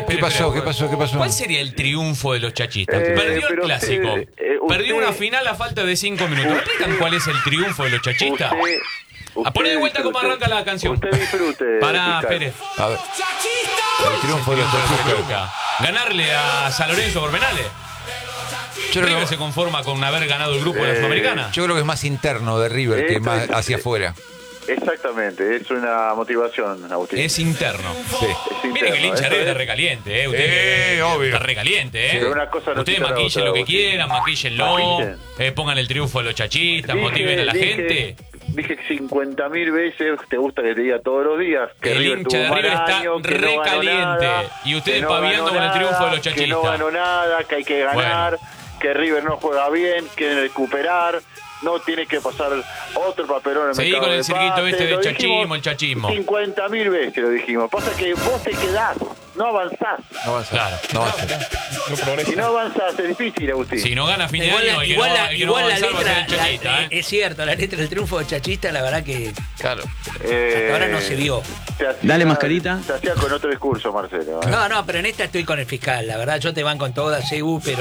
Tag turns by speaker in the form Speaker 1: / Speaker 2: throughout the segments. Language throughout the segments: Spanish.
Speaker 1: ¿Qué pasó?
Speaker 2: ¿Cuál sería el triunfo de los chachistas? Perdió el clásico. Perdió una final a falta de 5 minutos. ¿Me explican cuál es el triunfo de los chachistas? Poné de vuelta cómo arranca la canción.
Speaker 3: Usted disfrute.
Speaker 2: Para Pérez.
Speaker 1: A ver. El triunfo de los chachistas.
Speaker 2: Ganarle a San Lorenzo por penales. River se conforma con haber ganado el grupo de la Sudamericana.
Speaker 1: Yo creo que es más interno de River que más hacia afuera.
Speaker 3: Exactamente, es una motivación, Agustín.
Speaker 2: Es interno.
Speaker 1: Sí.
Speaker 3: Es interno.
Speaker 2: Miren que el hincha River está recaliente, Usted
Speaker 1: obvio.
Speaker 2: está recaliente,
Speaker 3: Pero una cosa no
Speaker 2: Ustedes
Speaker 3: quita la
Speaker 2: maquillen
Speaker 3: otra,
Speaker 2: lo que
Speaker 3: Agustín.
Speaker 2: quieran, maquíllenlo.
Speaker 3: Maquillen.
Speaker 2: Pongan el triunfo de los chachistas, motiven a la gente.
Speaker 3: Dije 50.000 veces, te gusta que te diga todos los días que
Speaker 2: El
Speaker 3: River
Speaker 2: hincha de
Speaker 3: tuvo un
Speaker 2: River
Speaker 3: mal
Speaker 2: está
Speaker 3: año, que no ganó
Speaker 2: recaliente.
Speaker 3: nada,
Speaker 2: Y ustedes
Speaker 3: que no
Speaker 2: paviando
Speaker 3: ganó
Speaker 2: con el triunfo de los
Speaker 3: nada, que
Speaker 2: chachistas.
Speaker 3: no ganó nada, que hay que ganar, que River no juega bien, que recuperar, no tiene que pasar otro papelón en el
Speaker 2: Seguí
Speaker 3: mercado
Speaker 2: con el
Speaker 3: de
Speaker 2: circuito
Speaker 3: pases.
Speaker 2: este de
Speaker 3: Lo
Speaker 2: chachismo,
Speaker 3: dijimos
Speaker 2: el chachismo.
Speaker 3: 50.000 veces lo dijimos. Pasa que vos te quedás, no avanzás.
Speaker 1: No avanza.
Speaker 2: Claro.
Speaker 1: No avanza.
Speaker 3: Si no avanzás es difícil, Agustín.
Speaker 2: Si no gana a fin de
Speaker 4: Igual,
Speaker 2: año, el que
Speaker 4: igual
Speaker 2: no,
Speaker 4: la,
Speaker 2: el que no va a
Speaker 4: igual la
Speaker 2: avanzar va a ser el
Speaker 4: letra,
Speaker 2: chachista,
Speaker 4: es cierto, la letra del triunfo de chachista, la verdad que
Speaker 1: Claro.
Speaker 4: hasta ahora no se vio.
Speaker 3: Se hacía-
Speaker 5: Dale, mascarita.
Speaker 3: Se hacía con otro discurso, Marcelo. ¿eh?
Speaker 4: No, pero en esta estoy con el fiscal, la verdad yo te van con todas, CU, pero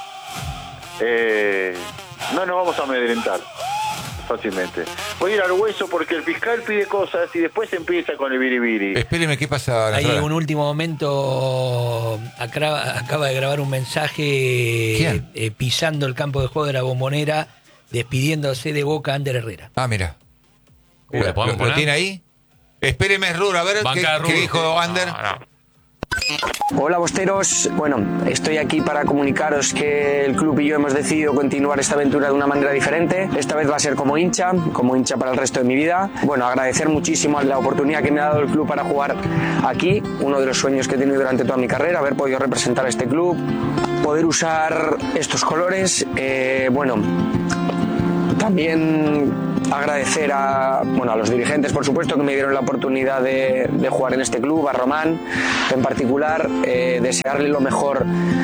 Speaker 3: No nos vamos a amedrentar fácilmente. Voy a ir al hueso porque el fiscal pide cosas y después empieza con el biribiri.
Speaker 1: Espéreme, ¿qué pasa?
Speaker 4: hay
Speaker 1: Nasralla?
Speaker 4: un último momento, acaba de grabar un mensaje
Speaker 1: ¿Quién?
Speaker 4: pisando el campo de juego de la Bombonera, despidiéndose de Boca Ander Herrera.
Speaker 1: Ah, mira.
Speaker 2: ¿lo podemos
Speaker 1: ¿Lo
Speaker 2: poner?
Speaker 1: tiene ahí? Espéreme, Rur, a ver
Speaker 2: Banca
Speaker 1: qué
Speaker 2: Rur.
Speaker 1: dijo Ander.
Speaker 5: Hola bosteros, bueno, estoy aquí para comunicaros que el club y yo hemos decidido continuar esta aventura de una manera diferente. Esta vez va a ser como hincha para el resto de mi vida. Bueno, agradecer muchísimo la oportunidad que me ha dado el club para jugar aquí, uno de los sueños que he tenido durante toda mi carrera, haber podido representar a este club, poder usar estos colores, también agradecer a los dirigentes, por supuesto, que me dieron la oportunidad de jugar en este club, a Román en particular, desearle lo mejor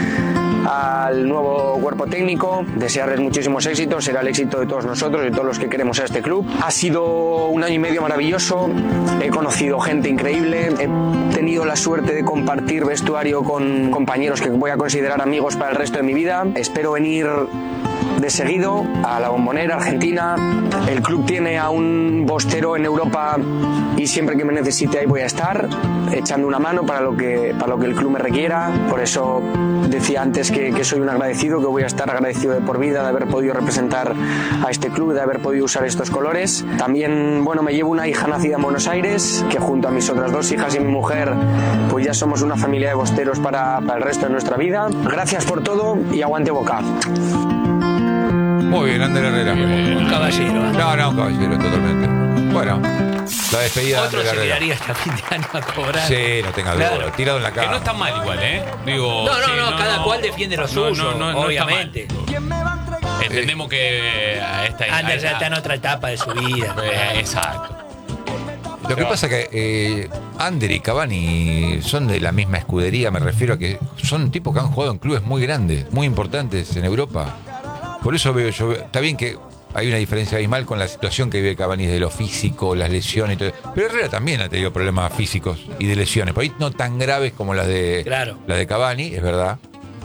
Speaker 5: al nuevo cuerpo técnico, desearles muchísimos éxitos, será el éxito de todos nosotros y todos los que queremos a este club. Ha sido un año y medio maravilloso, he conocido gente increíble, he tenido la suerte de compartir vestuario con compañeros que voy a considerar amigos para el resto de mi vida. Espero venir de seguido a la Bombonera, Argentina. El club tiene a un bostero en Europa y siempre que me necesite ahí voy a estar echando una mano para lo que el club me requiera. Por eso decía antes que soy un agradecido, que voy a estar agradecido de por vida de haber podido representar a este club, de haber podido usar estos colores. También, me llevo una hija nacida en Buenos Aires, que junto a mis otras dos hijas y mi mujer, pues ya somos una familia de bosteros para el resto de nuestra vida. Gracias por todo y aguante Boca.
Speaker 1: Muy bien, Ander Herrera.
Speaker 4: Un caballero.
Speaker 1: No, un caballero, totalmente. Bueno, la despedida de
Speaker 4: Otro
Speaker 1: Ander
Speaker 4: se
Speaker 1: Herrera.
Speaker 4: quedaría hasta fin de año a cobrar.
Speaker 1: Sí, no tenga duda.
Speaker 4: Claro.
Speaker 1: Tirado en la
Speaker 2: Que
Speaker 1: cama.
Speaker 2: no está mal igual, Digo,
Speaker 4: No, cada cual defiende lo suyo, obviamente.
Speaker 2: Entendemos que a esta...
Speaker 4: Ander ya está en otra etapa de su vida.
Speaker 2: Exacto.
Speaker 1: Lo que pasa que Ander y Cavani son de la misma escudería, me refiero a que son tipos que han jugado en clubes muy grandes, muy importantes en Europa. Por eso veo yo, está bien que hay una diferencia abismal con la situación que vive Cavani de lo físico, las lesiones y todo. Pero Herrera también ha tenido problemas físicos y de lesiones, por ahí no tan graves como las de Cavani, es verdad.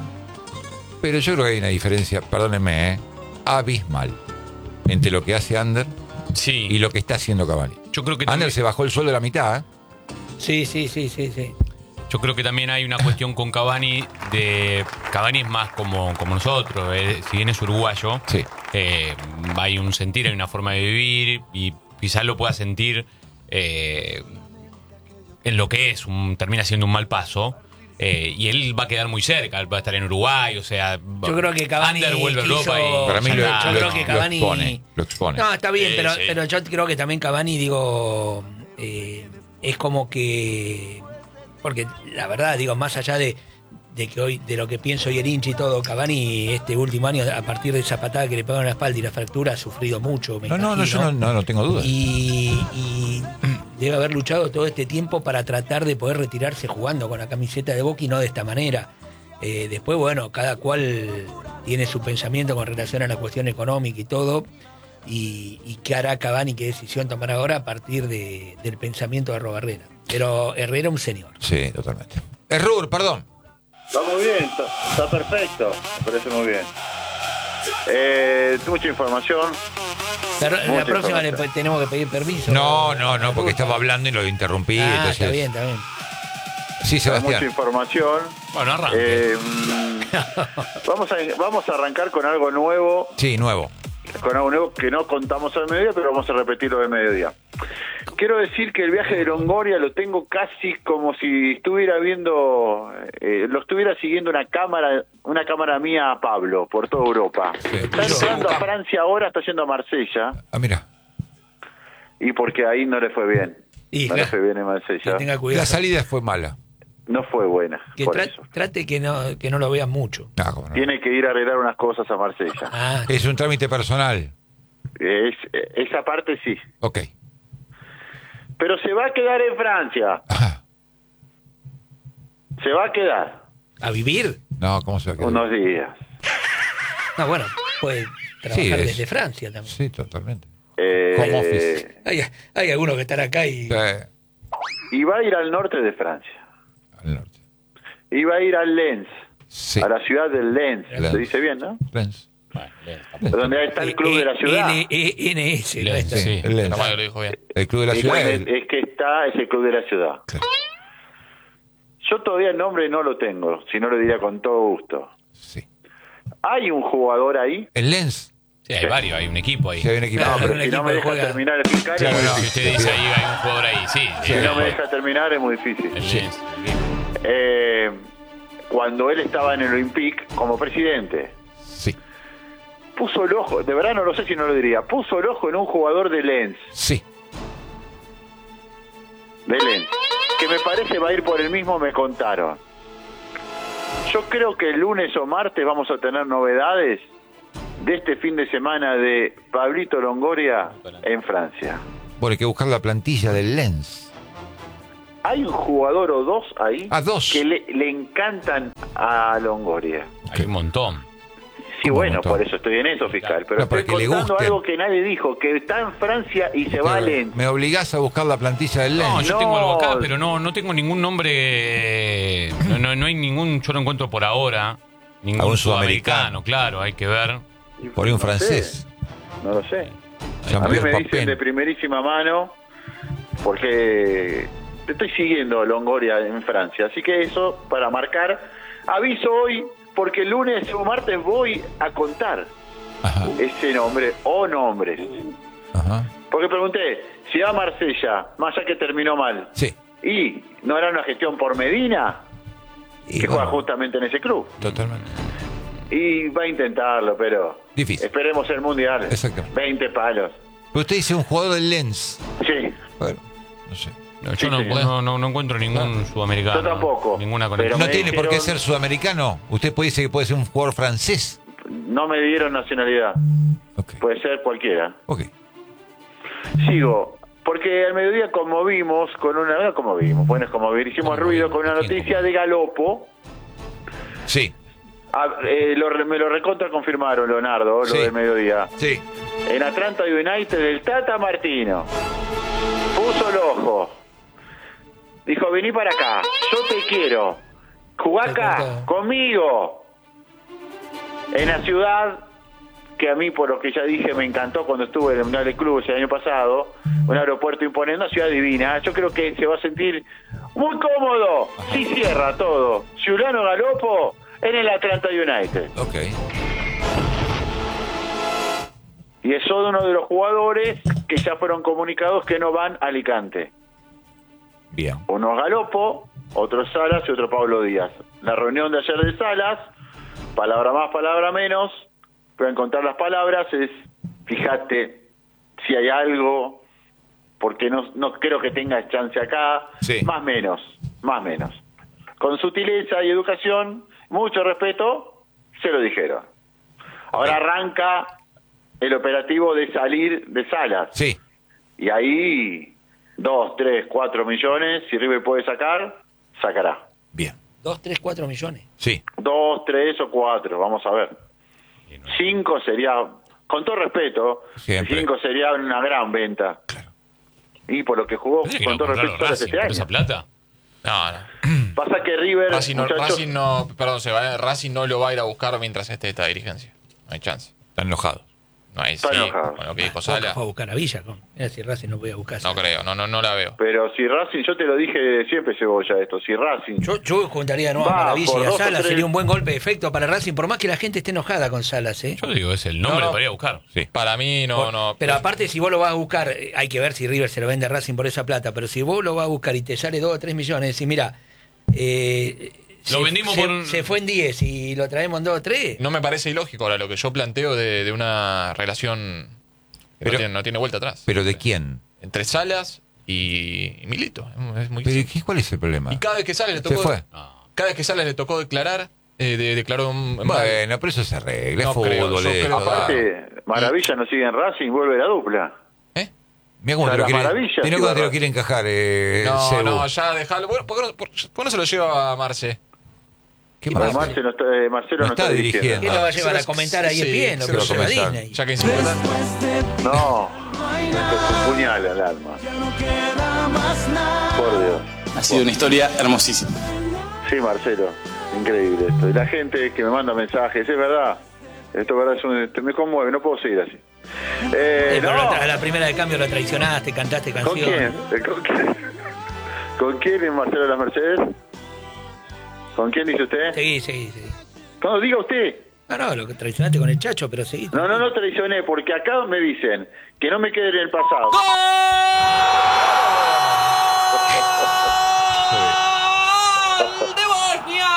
Speaker 1: Pero yo creo que hay una diferencia, perdónenme, abismal entre lo que hace Ander y lo que está haciendo Cavani.
Speaker 2: Yo creo que
Speaker 1: Ander se bajó el sueldo de la mitad,
Speaker 4: Sí.
Speaker 2: Yo creo que también hay una cuestión con Cavani Cavani es más como nosotros, si bien es uruguayo,
Speaker 1: sí.
Speaker 2: Hay un sentir, hay una forma de vivir y quizás lo pueda sentir en lo que termina siendo un mal paso. Y él va a quedar muy cerca, va a estar en Uruguay, o sea,
Speaker 4: yo creo que Cavani
Speaker 2: Ander vuelve a Europa y
Speaker 1: para mí lo expone.
Speaker 4: No, está bien,
Speaker 2: Sí.
Speaker 4: pero yo creo que también Cavani, es como que, porque la verdad, más allá de que hoy, de lo que pienso hoy el hincha y todo, Cavani este último año, a partir de esa patada que le pegaron en la espalda y la fractura, ha sufrido mucho.
Speaker 1: Yo no tengo dudas.
Speaker 4: Y debe haber luchado todo este tiempo para tratar de poder retirarse jugando con la camiseta de Boca y no de esta manera. Después, cada cual tiene su pensamiento con relación a la cuestión económica y todo, y qué hará Cavani, qué decisión tomará ahora a partir del pensamiento de Herrera. Pero Herrera un señor.
Speaker 1: Sí, totalmente. Ruhr, perdón.
Speaker 3: Está muy bien, está perfecto. Me parece muy bien. Mucha información.
Speaker 4: La
Speaker 3: Mucha
Speaker 4: próxima
Speaker 3: información.
Speaker 4: tenemos que pedir permiso.
Speaker 1: No, porque estaba hablando y lo interrumpí. Entonces...
Speaker 4: está bien, está bien.
Speaker 1: Sí,
Speaker 3: Mucha
Speaker 1: Sebastián.
Speaker 3: información.
Speaker 2: Bueno, arranque.
Speaker 3: Vamos a arrancar con algo nuevo.
Speaker 1: Sí, nuevo.
Speaker 3: Con algo nuevo que no contamos al mediodía, pero vamos a repetirlo del mediodía. Quiero decir que el viaje de Longoria lo tengo casi como si estuviera viendo, lo estuviera siguiendo una cámara mía a Pablo por toda Europa.
Speaker 1: Sí.
Speaker 3: Está entrando a Francia ahora, está yendo a Marsella,
Speaker 1: Ah, mira.
Speaker 3: y porque ahí no le fue bien.
Speaker 4: Y
Speaker 3: No le
Speaker 4: claro,
Speaker 3: fue bien en
Speaker 4: que
Speaker 3: Marsella.
Speaker 4: tenga cuidado.
Speaker 1: La salida fue mala.
Speaker 3: No fue buena,
Speaker 4: Que
Speaker 3: por eso.
Speaker 4: trate que no lo vean mucho.
Speaker 1: No, cómo no.
Speaker 3: Tiene que ir a arreglar unas cosas a Marsella.
Speaker 4: Ah,
Speaker 1: Es un trámite personal.
Speaker 3: Esa parte sí.
Speaker 1: Ok.
Speaker 3: Pero se va a quedar en Francia.
Speaker 1: Ah,
Speaker 3: Se va a quedar
Speaker 4: ¿a vivir?
Speaker 1: no, ¿cómo se va a quedar?
Speaker 3: unos días.
Speaker 4: No, bueno, puede trabajar
Speaker 1: Sí,
Speaker 4: desde Francia también.
Speaker 1: Sí, totalmente.
Speaker 3: Eh,
Speaker 1: Home office.
Speaker 4: Hay algunos que están acá y...
Speaker 3: Y va a ir al norte de Francia.
Speaker 1: Al norte.
Speaker 3: Y va a ir al Lens.
Speaker 1: Sí.
Speaker 3: A la ciudad del Lens.
Speaker 1: Lens.
Speaker 3: Se dice bien, ¿no?
Speaker 1: Lens.
Speaker 2: Bueno, bien.
Speaker 3: Donde está el club de la ciudad.
Speaker 4: NS, ¿no?
Speaker 2: Lens,
Speaker 4: Está-
Speaker 2: sí.
Speaker 1: el Lens.
Speaker 2: Capaz que lo dijo bien.
Speaker 1: El club de la
Speaker 3: Es,
Speaker 1: ciudad.
Speaker 3: es que es el club de la ciudad.
Speaker 1: Claro.
Speaker 3: Yo todavía el nombre no lo tengo, si no lo diría con todo gusto.
Speaker 1: Sí.
Speaker 3: Hay un jugador ahí.
Speaker 1: El Lens.
Speaker 2: Sí, hay varios, hay un equipo ahí.
Speaker 1: Se había un equipo.
Speaker 3: No,
Speaker 4: Claro,
Speaker 3: pero
Speaker 4: un
Speaker 3: si no
Speaker 4: equipo
Speaker 3: me
Speaker 4: que
Speaker 3: deja
Speaker 4: juega.
Speaker 3: terminar el fiscal,
Speaker 1: Claro,
Speaker 3: es muy
Speaker 1: no.
Speaker 2: Si
Speaker 3: difícil.
Speaker 2: usted dice ahí hay un jugador ahí, sí.
Speaker 3: Si no me deja terminar es muy difícil.
Speaker 2: El
Speaker 1: Sí.
Speaker 2: Lens.
Speaker 3: Cuando él estaba en el Olympique como presidente,
Speaker 1: Sí.
Speaker 3: puso el ojo, de verdad no lo sé si no lo diría, puso el ojo en un jugador de Lens,
Speaker 1: Sí.
Speaker 3: que me parece va a ir por el mismo, me contaron. Yo creo que el lunes o martes vamos a tener novedades de este fin de semana de Pablito Longoria en Francia.
Speaker 1: Bueno, hay que buscar la plantilla del Lens.
Speaker 3: Hay un jugador o dos ahí
Speaker 1: Ah, dos.
Speaker 3: que le encantan a Longoria.
Speaker 2: Hay un montón.
Speaker 3: Sí,
Speaker 1: Un
Speaker 3: bueno,
Speaker 1: montón.
Speaker 3: por eso estoy en eso, fiscal. Pero
Speaker 1: No, para
Speaker 3: estoy
Speaker 1: que le
Speaker 3: contando
Speaker 1: guste.
Speaker 3: algo que nadie dijo, que está en Francia y se va a Lens.
Speaker 1: Me obligás a buscar la plantilla del
Speaker 2: No,
Speaker 1: Lens.
Speaker 2: yo
Speaker 3: No.
Speaker 2: tengo algo acá, pero no tengo ningún nombre. No hay ningún. Yo no encuentro por ahora. Ningún
Speaker 1: Algún
Speaker 2: sudamericano,
Speaker 1: sudamericano.
Speaker 2: claro, hay que ver.
Speaker 1: Por ahí un
Speaker 3: No sé,
Speaker 1: francés.
Speaker 3: No lo sé. A mí
Speaker 1: Jean-Pierre
Speaker 3: me dicen
Speaker 1: Papin.
Speaker 3: de primerísima mano, porque estoy siguiendo a Longoria en Francia. Así que eso, para marcar, aviso hoy, porque el lunes o martes voy a contar
Speaker 1: Ajá.
Speaker 3: ese nombre o nombres.
Speaker 1: Ajá.
Speaker 3: Porque pregunté, si va a Marsella, más allá que terminó mal,
Speaker 1: Sí.
Speaker 3: y no era una gestión por Medina,
Speaker 1: Y
Speaker 3: que juega
Speaker 1: bueno,
Speaker 3: justamente en ese club.
Speaker 1: Totalmente.
Speaker 3: Y va a intentarlo, pero
Speaker 1: Difícil.
Speaker 3: esperemos el Mundial.
Speaker 1: Exactamente.
Speaker 3: 20 palos.
Speaker 1: Pero usted dice un jugador del Lens.
Speaker 3: Sí,
Speaker 1: Bueno, no sé.
Speaker 2: No,
Speaker 3: Sí,
Speaker 2: yo no,
Speaker 3: señor.
Speaker 2: no encuentro ningún sudamericano.
Speaker 3: Yo tampoco.
Speaker 2: Ninguna
Speaker 3: Pero
Speaker 2: conexión.
Speaker 1: No
Speaker 3: me
Speaker 1: tiene por qué
Speaker 3: dijeron-
Speaker 1: ser sudamericano. Usted puede decir que puede ser un jugador francés.
Speaker 3: no me dieron nacionalidad.
Speaker 1: Ok.
Speaker 3: Puede ser cualquiera.
Speaker 1: Ok.
Speaker 3: Sigo. Porque al mediodía conmovimos con una... No conmovimos, bueno, es conmover. Hicimos
Speaker 2: ¿Cómo
Speaker 3: ruido
Speaker 2: conmovimos?
Speaker 3: con una
Speaker 2: ¿Quién
Speaker 3: noticia de Galopo.
Speaker 1: Sí.
Speaker 3: Me lo recontra confirmaron, Leonardo,
Speaker 1: Sí.
Speaker 3: lo del mediodía.
Speaker 1: Sí.
Speaker 3: En Atlanta United, el Tata Martino puso el ojo. Dijo, vení para acá, yo te quiero. Jugá
Speaker 4: Se
Speaker 3: acá,
Speaker 4: cortó.
Speaker 3: conmigo. En la ciudad, que a mí, por lo que ya dije, me encantó cuando estuve en el Mundial de Clubes el año pasado, un aeropuerto imponente, una ciudad divina. Yo creo que se va a sentir muy cómodo si cierra todo. Giuliano Galopo en el Atlanta United.
Speaker 1: Ok.
Speaker 3: Y es uno de los jugadores que ya fueron comunicados que no van a Alicante.
Speaker 1: Bien.
Speaker 3: Uno es Galopo, otro es Salas y otro Pablo Díaz. La reunión de ayer de Salas, palabra más, palabra menos, pero encontrar las palabras es, fíjate si hay algo, porque no creo que tenga chance acá,
Speaker 1: Sí.
Speaker 3: más menos. Con sutileza y educación, mucho respeto, se lo dijeron. Ahora arranca el operativo de salir de Salas.
Speaker 1: Sí.
Speaker 3: Y ahí 2, 3, 4 millones, si River puede sacar, sacará.
Speaker 1: Bien.
Speaker 4: 2, 3, 4 millones.
Speaker 1: Sí.
Speaker 3: 2, 3 o 4, vamos a ver. 5 sería, con todo respeto,
Speaker 1: Siempre.
Speaker 3: 5 sería una gran venta.
Speaker 1: Claro.
Speaker 3: Y por lo que jugó,
Speaker 2: ¿Pensás que
Speaker 3: con
Speaker 2: no
Speaker 3: todo
Speaker 2: compraron
Speaker 3: respeto, Suárez
Speaker 2: Racing
Speaker 3: este
Speaker 2: por esa
Speaker 3: año.
Speaker 2: plata? No.
Speaker 3: Pasa que River, muchachos,
Speaker 6: Racing no lo va a ir a buscar mientras esté esta dirigencia. No hay chance.
Speaker 1: Están enojados.
Speaker 6: No hay,
Speaker 3: Está enojado.
Speaker 6: con lo que dijo
Speaker 4: Boca
Speaker 6: Sala.
Speaker 4: fue a buscar a Villa. Mira si Racing no voy a buscar.
Speaker 6: No creo, no la veo.
Speaker 3: pero si Racing, yo te lo dije siempre, Cebolla, esto, si Racing...
Speaker 4: Yo juntaría de nuevo a
Speaker 3: Va,
Speaker 4: Maravilla
Speaker 3: por
Speaker 4: y a
Speaker 3: 2 o
Speaker 4: Salas.
Speaker 3: 3.
Speaker 4: Sería un buen golpe de efecto para Racing, por más que la gente esté enojada con Salas, ¿eh?
Speaker 2: Yo digo, es el nombre
Speaker 6: No.
Speaker 2: para ir a buscar.
Speaker 1: Sí.
Speaker 6: Para mí no.
Speaker 4: Pero aparte, si vos lo vas a buscar, hay que ver si River se lo vende a Racing por esa plata, pero si vos lo vas a buscar y te sale 2 o 3 millones, y mira,
Speaker 2: Lo vendimos por
Speaker 4: se fue en 10 y lo traemos en 2 o 3.
Speaker 6: No me parece ilógico ahora lo que yo planteo de una relación que
Speaker 1: Pero-
Speaker 6: no tiene vuelta atrás.
Speaker 1: ¿Pero de quién?
Speaker 6: Entre Salas y Milito. Es muy
Speaker 1: ¿Pero cuál es el problema?
Speaker 6: Y cada vez que Salas le
Speaker 1: Se
Speaker 6: tocó.
Speaker 1: fue.
Speaker 6: Cada vez que Salas le tocó declarar, declaró un.
Speaker 1: Bueno, pero eso se arregla.
Speaker 6: No
Speaker 1: Es fútbol.
Speaker 6: creo, yo
Speaker 1: esto,
Speaker 6: creo-
Speaker 1: da.
Speaker 3: Aparte, Maravilla no sigue en Racing, vuelve la dupla.
Speaker 6: ¿Eh?
Speaker 1: Mirá cómo
Speaker 3: O sea,
Speaker 1: te lo
Speaker 3: las
Speaker 1: quiere,
Speaker 3: maravillas,
Speaker 1: mirá
Speaker 3: sí,
Speaker 1: cómo te lo
Speaker 3: verdad.
Speaker 1: quiere encajar,
Speaker 6: No,
Speaker 1: Cebu.
Speaker 6: ya dejalo. Bueno, ¿por qué no se lo lleva a Marce?
Speaker 1: ¿Qué
Speaker 3: Pero
Speaker 1: más?
Speaker 3: Marcelo
Speaker 1: no está dirigiendo.
Speaker 4: ¿Quién lo va a llevar a comentar a
Speaker 6: Sí,
Speaker 4: ESPN? Lo
Speaker 6: se
Speaker 4: que
Speaker 6: lo
Speaker 4: lleva a
Speaker 1: comenzar.
Speaker 4: Disney.
Speaker 6: Ya que es importante.
Speaker 3: No, esto es un puñal al alma. Por Dios.
Speaker 7: Ha sido una historia hermosísima.
Speaker 3: Sí, Marcelo, increíble esto. Y la gente que me manda mensajes, es verdad. Esto es verdad, me conmueve, no puedo seguir así.
Speaker 4: Pero
Speaker 3: No,
Speaker 4: a la primera de cambio la traicionaste, cantaste
Speaker 3: ¿con
Speaker 4: canción.
Speaker 3: quién? ¿Con quién? ¿Con quién en Marcelo de las Mercedes? ¿Con quién dice usted?
Speaker 4: Seguí.
Speaker 3: No, diga usted.
Speaker 4: No, lo que traicionaste con el Chacho, pero seguí.
Speaker 3: No traicioné, porque acá me dicen que no me quede en el pasado.
Speaker 2: ¡Gol de Bosnia!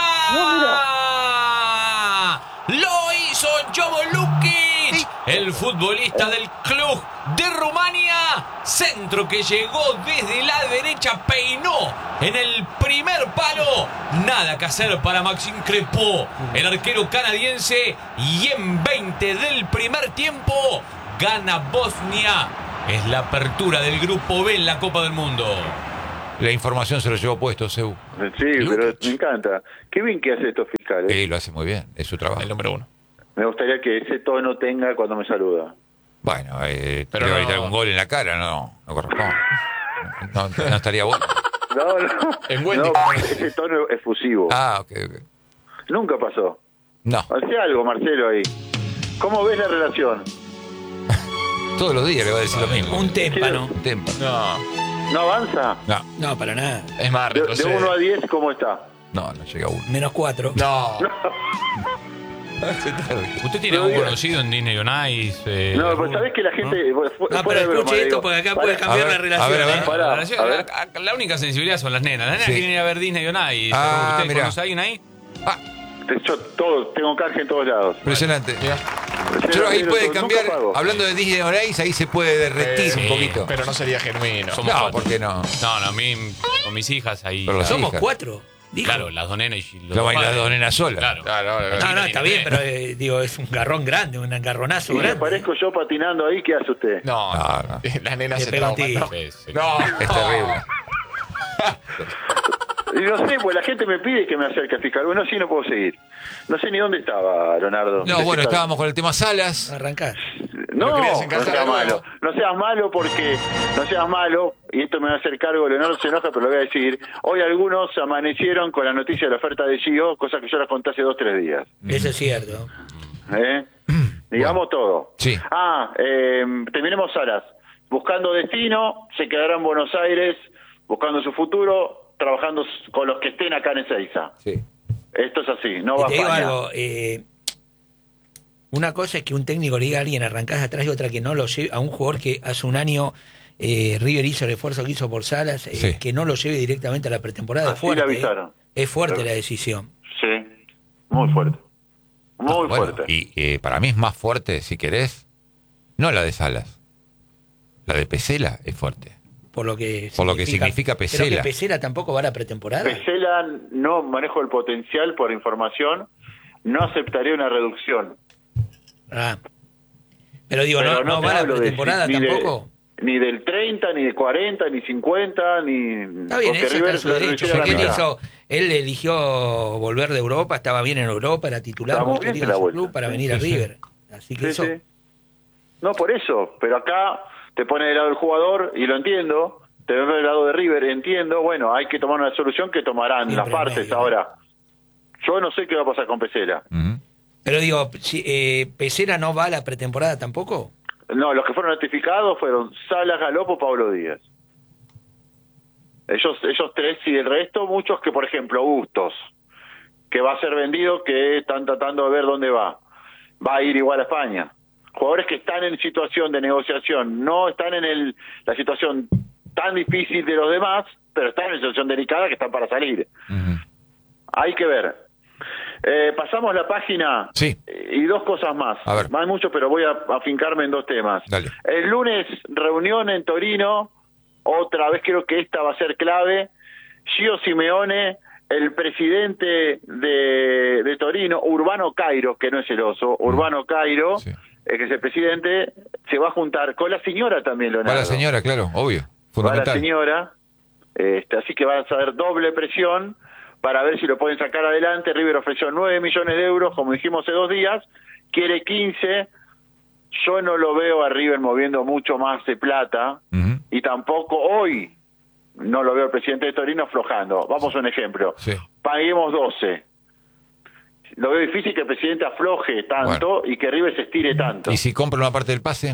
Speaker 2: Lo hizo Jovo Lukic, el futbolista del club de Rumania. Centro que llegó desde la derecha, peinó en el primer palo. Nada que hacer para Maxime Crepeau, el arquero canadiense. Y en 20 del primer tiempo gana Bosnia. Es la apertura del grupo B en la Copa del Mundo.
Speaker 1: La información se lo llevó puesto, Cebu.
Speaker 3: Sí, pero me encanta. Qué bien que hace estos fiscales.
Speaker 1: Sí, lo hace muy bien. Es su trabajo.
Speaker 6: El número 1.
Speaker 3: Me gustaría que ese tono tenga cuando me saluda.
Speaker 1: Bueno,
Speaker 6: Pero
Speaker 1: pero
Speaker 6: no-
Speaker 1: ahorita algún gol en la cara, no corresponde. No estaría bueno.
Speaker 3: No.
Speaker 6: En Wendy.
Speaker 3: No, ese tono efusivo.
Speaker 1: Ok.
Speaker 3: Nunca pasó.
Speaker 1: No,
Speaker 3: Hace algo, Marcelo, ahí. ¿Cómo ves la relación?
Speaker 1: todos los días le va a decir lo mismo.
Speaker 4: Un témpano.
Speaker 1: Témpano.
Speaker 6: No,
Speaker 3: ¿No avanza?
Speaker 1: No,
Speaker 4: No, para nada.
Speaker 6: es más,
Speaker 3: De
Speaker 6: retrocede.
Speaker 3: 1 a 10, ¿cómo está?
Speaker 1: no llega a uno.
Speaker 4: -4.
Speaker 6: No,
Speaker 2: ¿Usted tiene algún conocido en Disney on Ice?
Speaker 3: No, pues sabés que la gente...
Speaker 4: No, pero escuche esto porque acá puede cambiar
Speaker 1: A
Speaker 4: la
Speaker 1: ver,
Speaker 4: relación.
Speaker 1: a ver.
Speaker 4: ¿eh?
Speaker 3: Pará,
Speaker 2: La,
Speaker 3: a ver.
Speaker 2: la única sensibilidad son las nenas. Las nenas
Speaker 1: Sí.
Speaker 2: quieren ir a ver Disney on Ice.
Speaker 1: Ah,
Speaker 2: ¿Usted
Speaker 1: mirá.
Speaker 2: conoce a alguien ahí?
Speaker 3: Yo tengo canje en todos lados.
Speaker 1: Impresionante.
Speaker 6: mira.
Speaker 1: Yo ahí puede
Speaker 3: Nunca
Speaker 1: cambiar,
Speaker 3: pago.
Speaker 1: hablando de Disney on Ice, ahí se puede derretir un poquito.
Speaker 6: Pero no sería genuino.
Speaker 2: Somos
Speaker 1: No,
Speaker 2: cuatro.
Speaker 1: ¿por qué no?
Speaker 2: No, a mí con mis hijas ahí.
Speaker 1: Pero las
Speaker 4: Somos
Speaker 1: hijas.
Speaker 4: 4. Dijo.
Speaker 2: Claro, las dos nenas y los
Speaker 1: Lo
Speaker 2: dos
Speaker 1: bailan
Speaker 2: padres.
Speaker 1: las dos nenas solas.
Speaker 2: Claro.
Speaker 4: No, está bien, pero digo, es un garrón grande, un engarronazo
Speaker 3: Si me
Speaker 4: grande.
Speaker 3: aparezco yo patinando ahí, ¿qué hace usted?
Speaker 6: No,
Speaker 1: No.
Speaker 6: las nenas
Speaker 4: Le
Speaker 6: se
Speaker 4: pega un
Speaker 6: trauman.
Speaker 4: tiro.
Speaker 6: No.
Speaker 2: Sí, sí.
Speaker 6: No,
Speaker 1: Es terrible.
Speaker 3: Y no sé, pues la gente me pide que me acerque al fiscal. Bueno, sí, no puedo seguir. No sé ni dónde estaba, Leonardo.
Speaker 1: No, bueno, estábamos con el tema Salas.
Speaker 4: Arrancás.
Speaker 3: No,
Speaker 6: Lo querías
Speaker 3: no
Speaker 6: encajar
Speaker 3: seas
Speaker 6: de nuevo.
Speaker 3: malo. No seas malo porque... No seas malo, y esto me va a hacer cargo, Leonardo se enoja, pero lo voy a decir. Hoy algunos amanecieron con la noticia de la oferta de Gio, cosa que yo la conté hace 2 o 3 días.
Speaker 4: Eso es cierto.
Speaker 3: Digamos todo.
Speaker 1: Sí.
Speaker 3: Terminemos Salas. Buscando destino, se quedará en Buenos Aires, buscando su futuro, trabajando con los que estén acá en Ezeiza.
Speaker 1: Sí.
Speaker 3: Esto es así, no
Speaker 4: Y
Speaker 3: va a
Speaker 4: te digo
Speaker 3: España.
Speaker 4: algo, una cosa es que un técnico le diga a alguien arrancás atrás y otra que no lo lleve, a un jugador que hace un año River hizo el esfuerzo que hizo por Salas,
Speaker 1: Sí.
Speaker 4: que no lo lleve directamente a la pretemporada.
Speaker 3: Así le avisaron.
Speaker 4: Es fuerte
Speaker 3: Claro.
Speaker 4: la decisión.
Speaker 3: Sí, muy fuerte. Muy
Speaker 1: Bueno,
Speaker 3: fuerte.
Speaker 1: y para mí es más fuerte, si querés, no la de Salas. La de Pesela es fuerte.
Speaker 4: Por lo que
Speaker 1: significa Pesela.
Speaker 4: Pero que Pesela tampoco va a la pretemporada.
Speaker 3: Pesela, no manejo el potencial por información, no aceptaría una reducción.
Speaker 4: Ah. Pero digo,
Speaker 3: Pero
Speaker 4: no
Speaker 3: te
Speaker 4: va a la
Speaker 3: hablo de-
Speaker 4: pretemporada
Speaker 3: ni de-
Speaker 4: tampoco.
Speaker 3: Ni del 30, ni de 40, ni 50, ni...
Speaker 4: Está bien,
Speaker 3: porque
Speaker 4: eso está
Speaker 3: River
Speaker 4: en su
Speaker 3: la
Speaker 4: derecho.
Speaker 3: reducción a la
Speaker 4: Porque
Speaker 3: mitad.
Speaker 4: él eligió volver de Europa, estaba bien en Europa, era titular,
Speaker 3: Está muy
Speaker 4: como
Speaker 3: bien
Speaker 4: quería
Speaker 3: la
Speaker 4: en su
Speaker 3: vuelta.
Speaker 4: club para venir a
Speaker 1: Sí, sí.
Speaker 4: River. Así que
Speaker 3: Sí,
Speaker 4: eso.
Speaker 3: sí. No, por eso. Pero acá te pone de lado el jugador, y lo entiendo, Teniendo del lado de River, entiendo, bueno, hay que tomar una solución que tomarán
Speaker 4: Bien
Speaker 3: las partes
Speaker 4: remedio.
Speaker 3: ahora. Yo no sé qué va a pasar con Pesela.
Speaker 4: Pero digo, ¿Pesela no va a la pretemporada tampoco?
Speaker 3: No, los que fueron notificados fueron Salas, Galopo, Pablo Díaz. Ellos tres, y el resto, muchos que, por ejemplo, Bustos, que va a ser vendido, que están tratando de ver dónde va. Va a ir igual a España. Jugadores que están en situación de negociación, no están en la situación tan difícil de los demás, pero están en una situación delicada que están para salir. Hay que ver. Pasamos la página.
Speaker 1: Sí.
Speaker 3: Y dos cosas más.
Speaker 1: A ver.
Speaker 3: No hay mucho, pero voy a afincarme en dos temas.
Speaker 1: Dale.
Speaker 3: El lunes, reunión en Torino. Otra vez creo que esta va a ser clave. Gio Simeone, el presidente de Torino, Urbano Cairo, que no es el oso, Urbano Cairo,
Speaker 1: Sí.
Speaker 3: que es el presidente, se va a juntar con la señora también, Leonardo.
Speaker 1: Va la señora, claro, obvio.
Speaker 3: Va la
Speaker 1: Fundamental.
Speaker 3: señora, así que va a haber doble presión para ver si lo pueden sacar adelante. River ofreció 9 millones de euros, como dijimos hace 2 días, quiere 15. Yo no lo veo a River moviendo mucho más de plata, y tampoco hoy no lo veo al presidente de Torino aflojando. Vamos a un ejemplo.
Speaker 1: Sí.
Speaker 3: Paguemos 12. Lo veo difícil que el presidente afloje tanto y que River se estire tanto.
Speaker 1: ¿Y si compra una parte del pase?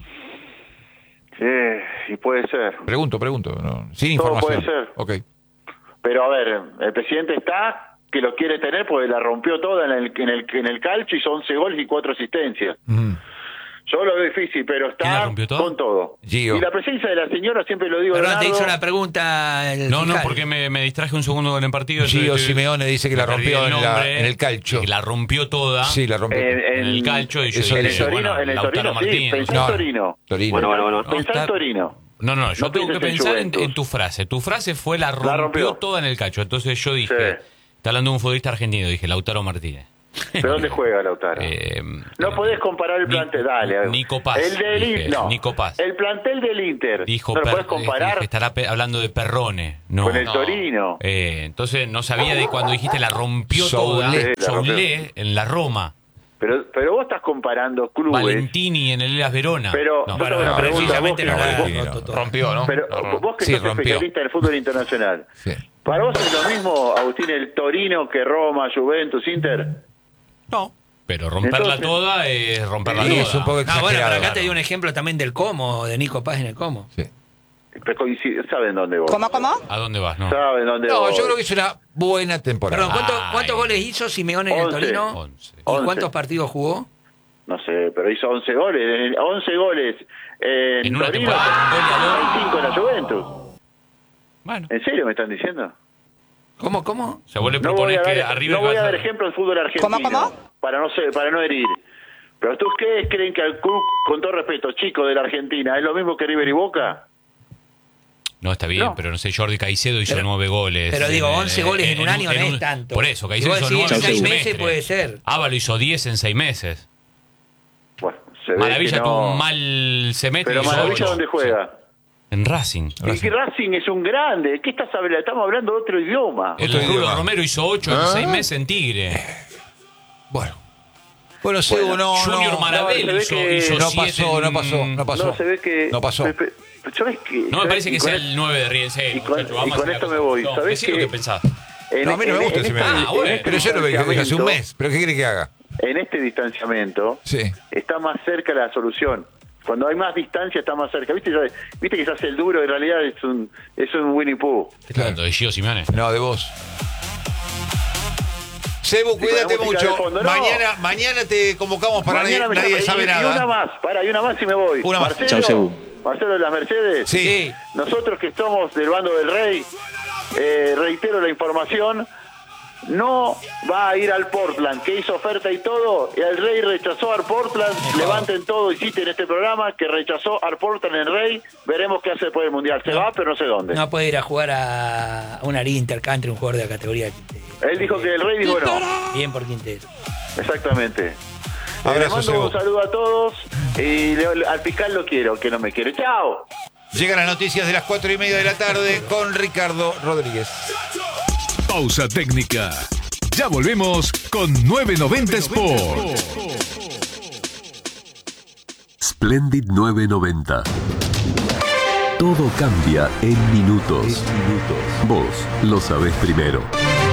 Speaker 3: Y puede ser.
Speaker 1: Pregunto, no, sin
Speaker 3: Todo
Speaker 1: información.
Speaker 3: puede ser.
Speaker 1: Ok.
Speaker 3: Pero a ver, el presidente está que lo quiere tener porque la rompió toda en el calcio, hizo 11 goles y 4 asistencias. Yo lo veo difícil, pero
Speaker 2: ¿Quién la
Speaker 3: está
Speaker 2: rompió toda?
Speaker 3: con todo.
Speaker 1: Gio.
Speaker 3: Y la presencia de la señora, siempre lo digo,
Speaker 4: Perdón, te
Speaker 3: Leonardo,
Speaker 4: hizo una pregunta. el
Speaker 2: No,
Speaker 4: fiscal.
Speaker 2: porque me distraje un segundo con el partido.
Speaker 1: Gio
Speaker 2: Estoy-
Speaker 1: Simeone dice que la
Speaker 2: me perdí
Speaker 1: rompió
Speaker 2: el
Speaker 1: en
Speaker 2: nombre,
Speaker 1: el calcio.
Speaker 2: que la rompió toda
Speaker 1: Sí, la rompió.
Speaker 2: en el calcio. Y yo
Speaker 1: eso
Speaker 3: en el
Speaker 2: dije,
Speaker 1: dice.
Speaker 3: Torino,
Speaker 2: bueno,
Speaker 3: en el
Speaker 2: Lautaro
Speaker 3: Torino sí,
Speaker 2: Martínez.
Speaker 3: pensá
Speaker 1: No,
Speaker 3: en Torino.
Speaker 1: Torino.
Speaker 3: Pensá en
Speaker 2: está-
Speaker 3: Torino.
Speaker 2: No, yo
Speaker 3: No
Speaker 2: tengo que
Speaker 3: pienses en
Speaker 2: pensar
Speaker 3: Juventus.
Speaker 2: en tu frase. Tu frase fue la rompió,
Speaker 3: rompió.
Speaker 2: toda en el calcio. Entonces yo dije,
Speaker 3: Sí.
Speaker 2: está hablando de un futbolista argentino, dije Lautaro Martínez.
Speaker 3: ¿Pero dónde juega Lautaro? No podés comparar el plantel, dale.
Speaker 2: Nico Paz.
Speaker 3: El del
Speaker 2: dije,
Speaker 3: Inter, no.
Speaker 2: Nico Paz.
Speaker 3: El plantel del Inter.
Speaker 2: Dijo
Speaker 3: no lo podés
Speaker 2: dije,
Speaker 3: comparar
Speaker 2: estará hablando de Perrone. No,
Speaker 3: con el
Speaker 2: no.
Speaker 3: Torino.
Speaker 2: Entonces no sabía de cuando dijiste la rompió
Speaker 1: Soulé.
Speaker 2: toda.
Speaker 3: Sí, la
Speaker 2: Soulé en la Roma.
Speaker 3: Pero vos estás comparando clubes.
Speaker 2: Valentini en el Elas Verona.
Speaker 3: Pero-
Speaker 2: No,
Speaker 3: Bueno,
Speaker 4: Bueno,
Speaker 3: una pregunta,
Speaker 4: precisamente
Speaker 3: vos
Speaker 4: no
Speaker 3: que
Speaker 4: la
Speaker 1: Valentini,
Speaker 4: roto
Speaker 1: no.
Speaker 4: todo.
Speaker 6: Rompió, ¿no?
Speaker 3: Pero
Speaker 6: No,
Speaker 3: vos que
Speaker 1: Sí,
Speaker 3: sos
Speaker 1: rompió.
Speaker 3: especialista en el fútbol internacional,
Speaker 1: Sí.
Speaker 3: ¿para vos es lo mismo, Agustín, el Torino que Roma, Juventus, Inter?
Speaker 2: no. Pero romperla
Speaker 3: Entonces-
Speaker 2: toda es romperla
Speaker 1: Sí,
Speaker 2: toda.
Speaker 1: es un poco
Speaker 4: Ah, bueno,
Speaker 1: exagerado.
Speaker 4: pero acá te di un ejemplo también del Como, de Nico Paz en el Como.
Speaker 1: Sí.
Speaker 3: ¿Saben dónde vos?
Speaker 8: ¿Cómo?
Speaker 2: ¿A dónde vas? No.
Speaker 3: ¿Saben dónde
Speaker 1: No,
Speaker 3: voy?
Speaker 1: yo creo que es una buena temporada.
Speaker 4: Perdón,
Speaker 2: Ay.
Speaker 4: ¿cuántos goles hizo Simeone en el
Speaker 3: 11.
Speaker 4: Torino?
Speaker 2: 11.
Speaker 4: ¿Y
Speaker 3: 11.
Speaker 4: cuántos partidos jugó?
Speaker 3: No sé, pero hizo 11 goles. 11 goles
Speaker 2: En una
Speaker 3: Torino,
Speaker 2: temporada, un goleador.
Speaker 3: hay 5 en la Juventus.
Speaker 2: Bueno,
Speaker 3: ¿En serio me están diciendo?
Speaker 4: ¿Cómo?
Speaker 2: o sea, vos le
Speaker 3: No voy
Speaker 2: proponés
Speaker 3: a
Speaker 2: que
Speaker 3: dar,
Speaker 2: arriba
Speaker 3: no voy a dar ejemplos del fútbol argentino.
Speaker 8: ¿Cómo?
Speaker 3: Para no herir. Pero ¿ustedes creen que al club, con todo respeto, chico de la Argentina, es lo mismo que River y Boca?
Speaker 2: No, está bien,
Speaker 3: No.
Speaker 2: pero no sé, Jordi Caicedo hizo
Speaker 4: Pero-
Speaker 2: 9 goles.
Speaker 4: Pero digo, 11 goles en un año no es tanto.
Speaker 2: Por eso, Caicedo
Speaker 4: Igual
Speaker 2: hizo
Speaker 4: sí,
Speaker 2: 9
Speaker 4: en
Speaker 2: en
Speaker 4: 6
Speaker 2: un
Speaker 4: meses
Speaker 2: semestre.
Speaker 4: puede ser.
Speaker 2: Ávalo hizo 10 en 6 meses.
Speaker 3: Bueno, se ve
Speaker 2: Maravilla
Speaker 3: que no.
Speaker 2: tuvo un mal semestre.
Speaker 3: Pero
Speaker 2: y hizo
Speaker 3: Maravilla,
Speaker 2: 8.
Speaker 3: ¿dónde juega?
Speaker 2: En Racing.
Speaker 3: Y que Racing es un grande. ¿Qué estás hablando? Estamos hablando de otro idioma.
Speaker 2: El
Speaker 1: Otro
Speaker 2: Rulo
Speaker 1: idioma.
Speaker 2: Romero hizo 8 en 6 meses en Tigre.
Speaker 1: Bueno, Sebo, no,
Speaker 2: Junior
Speaker 1: no.
Speaker 2: Marabel
Speaker 3: no, se ve
Speaker 2: hizo
Speaker 3: que-
Speaker 1: No
Speaker 2: 7
Speaker 1: pasó, no pasó, no pasó.
Speaker 3: No, se ve que...
Speaker 1: No pasó.
Speaker 3: ¿Sabes qué?
Speaker 2: No me parece que
Speaker 3: Y con
Speaker 2: sea
Speaker 3: esto-
Speaker 2: el 9 de Riesgo.
Speaker 3: y con esto me voy. ¿Sabés
Speaker 2: Decí lo
Speaker 3: qué?
Speaker 2: que pensás.
Speaker 1: No, a mí no me gusta el Simeone.
Speaker 2: Ah, bueno.
Speaker 1: Pero yo lo veo desde hace un
Speaker 3: distanciamiento-
Speaker 1: mes. ¿Pero qué quiere que haga?
Speaker 3: En este distanciamiento
Speaker 1: Sí.
Speaker 3: está más cerca la solución. Cuando hay más distancia está más cerca. ¿Viste que se hace el duro? En realidad es un Winnie Pooh.
Speaker 2: ¿Qué está hablando de Gio Simeone?
Speaker 1: No, de vos. Sebo,
Speaker 3: con la
Speaker 1: cuídate
Speaker 3: música
Speaker 1: mucho.
Speaker 3: de fondo, no.
Speaker 1: Mañana te convocamos para
Speaker 3: Mañana me
Speaker 1: nadie
Speaker 3: llama-
Speaker 1: sabe
Speaker 3: y una
Speaker 1: nada.
Speaker 3: más, y una más y me voy.
Speaker 1: Una más.
Speaker 3: Marcelo,
Speaker 7: Chau, Sebu.
Speaker 3: Marcelo de las Mercedes.
Speaker 1: Sí.
Speaker 3: Nosotros que somos del bando del Rey, reitero la información, no va a ir al Portland, que hizo oferta y todo, y el Rey rechazó al Portland. Levanten todo y citen este programa que rechazó al Portland el Rey. Veremos qué hace después del Mundial. Se va, pero no sé dónde.
Speaker 4: No puede ir a jugar a una liga intercountry, un jugador de la categoría de Quintero.
Speaker 3: Él dijo que el Rey dijo no.
Speaker 4: Bien por Quintero.
Speaker 3: Exactamente.
Speaker 1: Abrazo,
Speaker 3: Le mando
Speaker 1: Sebo.
Speaker 3: un saludo a todos y al fiscal lo quiero, que no me quiere. ¡Chao!
Speaker 1: Llegan las noticias de las 4:30 de la tarde con Ricardo Rodríguez.
Speaker 9: Pausa técnica. Ya volvemos con 990 Sport.
Speaker 10: Splendid 990.
Speaker 8: Todo cambia en minutos. Vos lo sabés primero.